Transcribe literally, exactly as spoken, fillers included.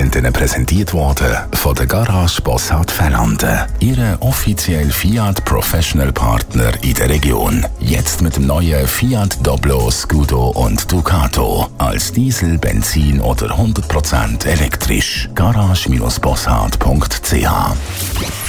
sind Ihnen präsentiert worden von der Garage Bossard Fellanden, Ihre offizielle Fiat Professional Partner in der Region. Jetzt mit dem neuen Fiat Doblo, Scudo und Ducato. Als Diesel, Benzin oder hundert Prozent elektrisch. garage Bindestrich bossard punkt c h